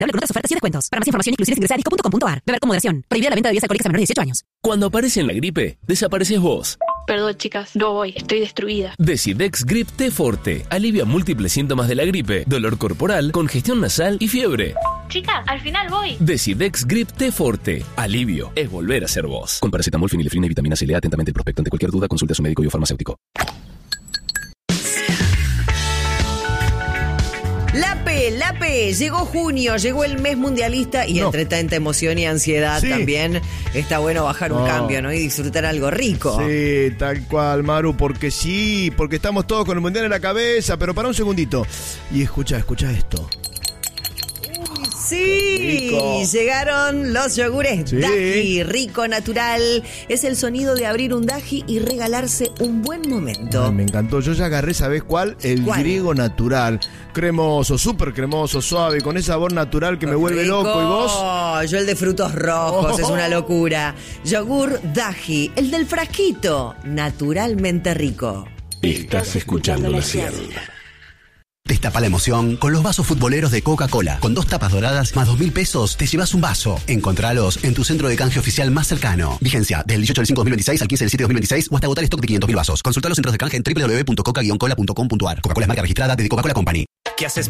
Doble con otras ofertas y descuentos. Para más información, inclusiones ingresa a disco.com.ar. Beber con moderación. Prohibida la venta de bebidas alcohólicas a menores de 18 años. Cuando aparece en la gripe, desapareces vos. Perdón, chicas, no voy, estoy destruida. Decidex Grip T Forte alivia múltiples síntomas de la gripe, dolor corporal, congestión nasal y fiebre. Chicas, al final voy. Decidex Grip T Forte. Alivio es volver a ser vos. Con paracetamol, fenilefrina y vitamina C. Lea atentamente el prospecto. Ante cualquier duda, consulte a su médico y o farmacéutico. La P, llegó junio, llegó el mes mundialista y entre tanta emoción y ansiedad también está bueno bajar un cambio, ¿no? Y disfrutar algo rico. Sí, tal cual, Maru, porque estamos todos con el mundial en la cabeza, pero para un segundito. Y escucha esto. Sí, rico. Llegaron los yogures Daji, rico, natural. Es el sonido de abrir un Daji y regalarse un buen momento. Ay, me encantó, yo ya agarré, ¿sabés cuál? El griego natural. Cremoso, súper cremoso, suave, con ese sabor natural que me vuelve rico. loco. ¿Y vos? Yo el de frutos rojos, es una locura. Yogur Daji, el del frasquito, naturalmente rico. Estás escuchando La Ciel. Destapa la emoción con los vasos futboleros de Coca-Cola. Con 2 tapas doradas más 2.000 pesos te llevas un vaso. Encontralos en tu centro de canje oficial más cercano. Vigencia del 18 del 5 de 2026 al 15 del 7 de 2026 o hasta agotar stock de 500.000 vasos. Consulta los centros de canje en www.coca-cola.com.ar. Coca-Cola es marca registrada de The Coca-Cola Company. ¿Qué haces?